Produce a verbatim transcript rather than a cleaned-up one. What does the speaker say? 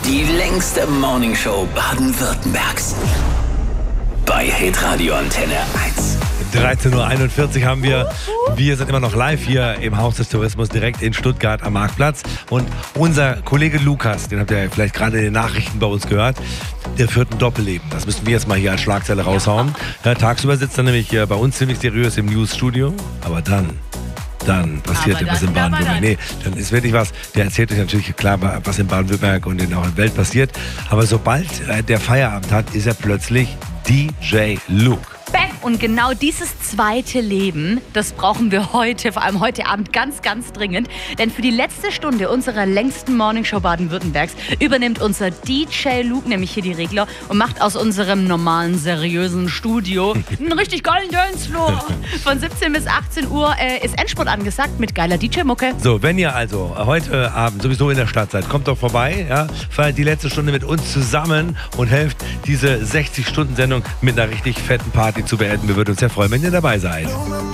Die längste Morningshow Baden-Württembergs. Bei Hitradio Antenne eins. dreizehn Uhr einundvierzig haben wir. Wir sind immer noch live hier im Haus des Tourismus direkt in Stuttgart am Marktplatz. Und unser Kollege Lukas, den habt ihr vielleicht gerade in den Nachrichten bei uns gehört, der führt ein Doppelleben. Das müssen wir jetzt mal hier als Schlagzeile raushauen. Ja, tagsüber sitzt er nämlich hier bei uns ziemlich seriös im Newsstudio. Aber dann... Dann passiert etwas in Baden-Württemberg. Nee, dann ist wirklich was. Der erzählt euch natürlich klar, was in Baden-Württemberg und in der Welt passiert. Aber sobald der Feierabend hat, ist er plötzlich D J Luke. Bam! Und genau dieses zweite Leben, das brauchen wir heute, vor allem heute Abend, ganz, ganz dringend. Denn für die letzte Stunde unserer längsten Morningshow Baden-Württembergs übernimmt unser D J Luke nämlich hier die Regler und macht aus unserem normalen, seriösen Studio einen richtig geilen Dancefloor. Von siebzehn bis achtzehn Uhr äh, ist Endspurt angesagt mit geiler D J-Mucke. So, wenn ihr also heute Abend sowieso in der Stadt seid, kommt doch vorbei, ja, feiert die letzte Stunde mit uns zusammen und helft, diese sechzig Stunden Sendung mit einer richtig fetten Party zu beenden. Wir würden uns sehr freuen, wenn ihr dabei seid.